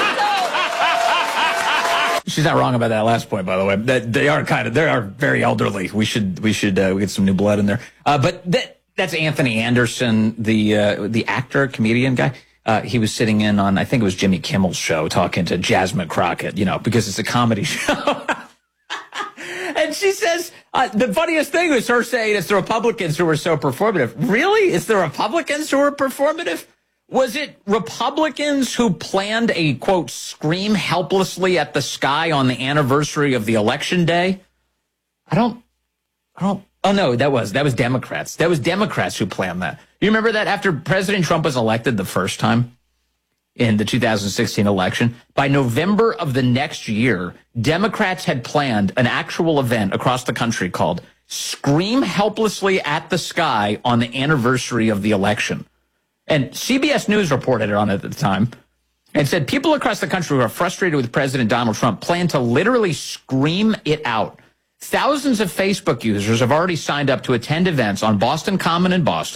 She's not wrong about that last point, by the way. That they are kind of they are very elderly. We should we should uh, get some new blood in there. Uh, but that that's Anthony Anderson, the uh, the actor, comedian guy. Uh, he was sitting in on I think it was Jimmy Kimmel's show talking to Jasmine Crockett, you know, because it's a comedy show. And she says uh, the funniest thing was her saying it's the Republicans who are so performative. Really, it's the Republicans who are performative? Was it Republicans who planned a, quote, scream helplessly at the sky on the anniversary of the election day? I don't, I don't Oh, no, that was that was Democrats. That was Democrats who planned that. You remember that after President Trump was elected the first time in the two thousand sixteen election? By November of the next year, Democrats had planned an actual event across the country called Scream Helplessly at the Sky on the anniversary of the election. And C B S News reported on it at the time and said people across the country who are frustrated with President Donald Trump plan to literally scream it out. Thousands of Facebook users have already signed up to attend events on Boston Common in Boston.